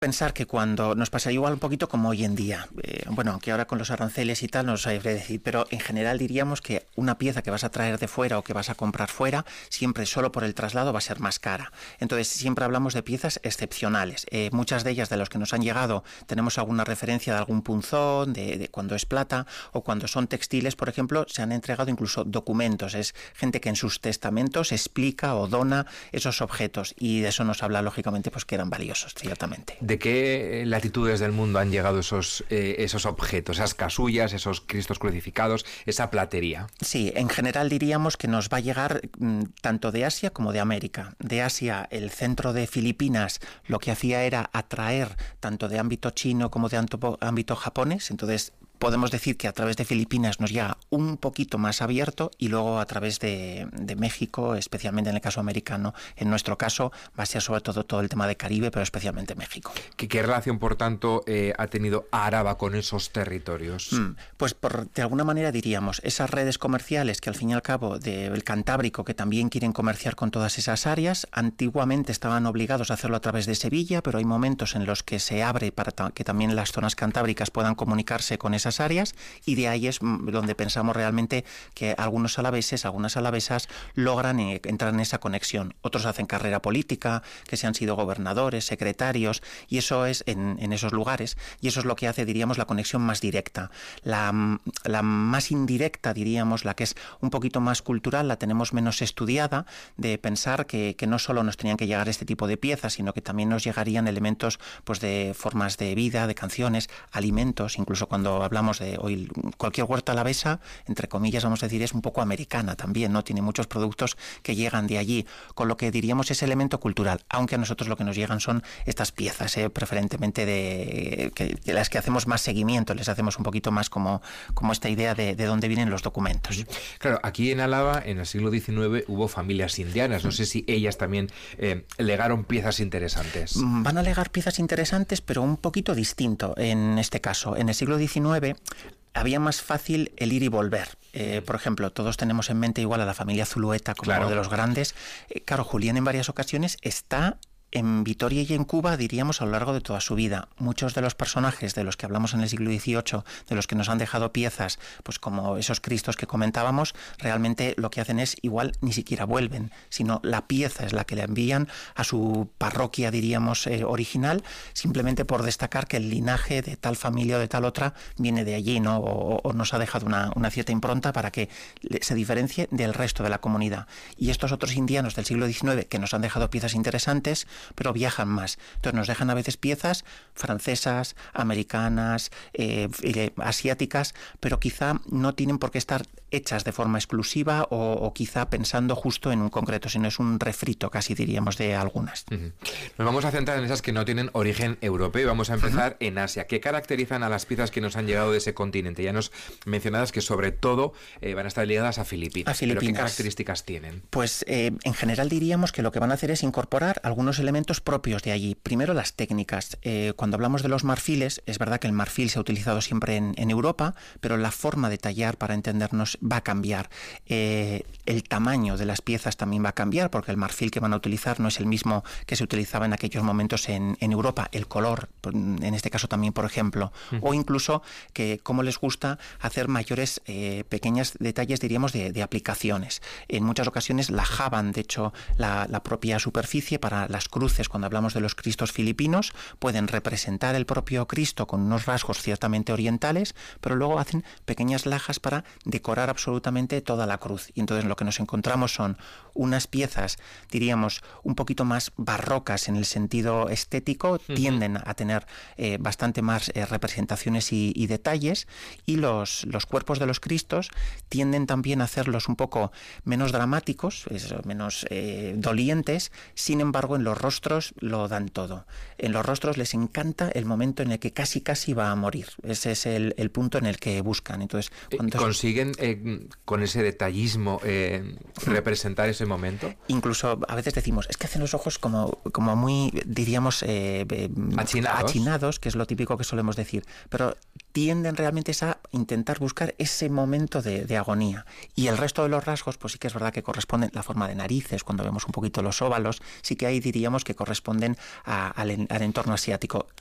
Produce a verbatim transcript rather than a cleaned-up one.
Pensar que cuando nos pasa igual un poquito como hoy en día, eh, bueno, aunque ahora con los aranceles y tal no sabré decir, pero en general diríamos que una pieza que vas a traer de fuera o que vas a comprar fuera, siempre solo por el traslado va a ser más cara. Entonces siempre hablamos de piezas excepcionales. Eh, muchas de ellas de los que nos han llegado tenemos alguna referencia de algún punzón, de, de cuando es plata, o cuando son textiles, por ejemplo, se han entregado incluso documentos. Es gente que en sus testamentos explica o dona esos objetos, y de eso nos habla lógicamente pues que eran valiosos, ciertamente. ¿De qué latitudes del mundo han llegado esos, eh, esos objetos, esas casullas, esos cristos crucificados, esa platería? Sí, en general diríamos que nos va a llegar mm, tanto de Asia como de América. De Asia, el centro de Filipinas lo que hacía era atraer tanto de ámbito chino como de ámbito japonés, entonces podemos decir que a través de Filipinas nos llega un poquito más abierto, y luego a través de, de México, especialmente en el caso americano, en nuestro caso va a ser sobre todo todo el tema de Caribe, pero especialmente México. ¿Qué, qué relación, por tanto, eh, ha tenido Araba con esos territorios? Mm, pues por, de alguna manera diríamos, esas redes comerciales que al fin y al cabo del Cantábrico, que también quieren comerciar con todas esas áreas, antiguamente estaban obligados a hacerlo a través de Sevilla, pero hay momentos en los que se abre para ta- que también las zonas cantábricas puedan comunicarse con esas áreas, y de ahí es donde pensamos realmente que algunos alaveses, algunas alavesas logran eh, entrar en esa conexión. Otros hacen carrera política, que se han sido gobernadores, secretarios, y eso es en, en esos lugares, y eso es lo que hace, diríamos, la conexión más directa. La, la más indirecta, diríamos, la que es un poquito más cultural, la tenemos menos estudiada, de pensar que, que no solo nos tenían que llegar este tipo de piezas, sino que también nos llegarían elementos pues de formas de vida, de canciones, alimentos, incluso cuando hablamos de hoy, cualquier huerta alavesa, entre comillas, vamos a decir, es un poco americana también, ¿no? Tiene muchos productos que llegan de allí, con lo que diríamos ese elemento cultural, aunque a nosotros lo que nos llegan son estas piezas, ¿eh? preferentemente de, que, de las que hacemos más seguimiento, les hacemos un poquito más como, como esta idea de, de dónde vienen los documentos. Claro, aquí en Álava, en el siglo diecinueve, hubo familias indianas, no sé si ellas también eh, legaron piezas interesantes. Van a legar piezas interesantes, pero un poquito distinto en este caso. En el siglo diecinueve había más fácil el ir y volver. Eh, por ejemplo, todos tenemos en mente igual a la familia Zulueta como Claro. uno de los grandes. Eh, claro, Julián en varias ocasiones está en Vitoria y en Cuba, diríamos, a lo largo de toda su vida. Muchos de los personajes de los que hablamos en el siglo dieciocho, de los que nos han dejado piezas, pues como esos Cristos que comentábamos, realmente lo que hacen es, igual ni siquiera vuelven, sino la pieza es la que le envían a su parroquia, diríamos, eh, original, simplemente por destacar que el linaje de tal familia o de tal otra viene de allí, ¿no? O, o nos ha dejado una, una cierta impronta para que se diferencie del resto de la comunidad. Y estos otros indianos del siglo diecinueve, que nos han dejado piezas interesantes, pero viajan más. Entonces nos dejan a veces piezas francesas, americanas, eh, eh, asiáticas, pero quizá no tienen por qué estar hechas de forma exclusiva o, o quizá pensando justo en un concreto, sino es un refrito casi diríamos de algunas. Uh-huh. Nos vamos a centrar en esas que no tienen origen europeo y vamos a empezar uh-huh. en Asia. ¿Qué caracterizan a las piezas que nos han llegado de ese continente? Ya nos mencionadas que sobre todo eh, van a estar ligadas a Filipinas. A Filipinas. ¿Pero qué características tienen? Pues eh, en general diríamos que lo que van a hacer es incorporar algunos elementos propios de allí. Primero las técnicas. Eh, cuando hablamos de los marfiles, es verdad que el marfil se ha utilizado siempre en, en Europa, pero la forma de tallar, para entendernos, va a cambiar. Eh, el tamaño de las piezas también va a cambiar, porque el marfil que van a utilizar no es el mismo que se utilizaba en aquellos momentos en, en Europa. El color, en este caso también, por ejemplo, uh-huh. o incluso que cómo les gusta hacer mayores, eh, pequeños detalles, diríamos, de, de aplicaciones. En muchas ocasiones lajaban, de hecho, la, la propia superficie para las cruces. Cuando hablamos de los Cristos filipinos, pueden representar el propio Cristo con unos rasgos ciertamente orientales, pero luego hacen pequeñas lajas para decorar absolutamente toda la cruz. Y entonces lo que nos encontramos son unas piezas, diríamos, un poquito más barrocas en el sentido estético, uh-huh. tienden a tener eh, bastante más eh, representaciones y, y detalles, y los, los cuerpos de los Cristos tienden también a hacerlos un poco menos dramáticos, es, menos eh, dolientes, sin embargo en los rostros lo dan todo. En los rostros les encanta el momento en el que casi casi va a morir. Ese es el, el punto en el que buscan. Entonces, cuando ¿consiguen eh, con ese detallismo eh, representar ese momento? Incluso a veces decimos, es que hacen los ojos como, como muy, diríamos, eh, achinados. achinados, que es lo típico que solemos decir. Pero tienden realmente a intentar buscar ese momento de, de agonía. Y el resto de los rasgos, pues sí que es verdad que corresponden, la forma de narices, cuando vemos un poquito los óvalos, sí que ahí diríamos que corresponden a, al, al entorno asiático.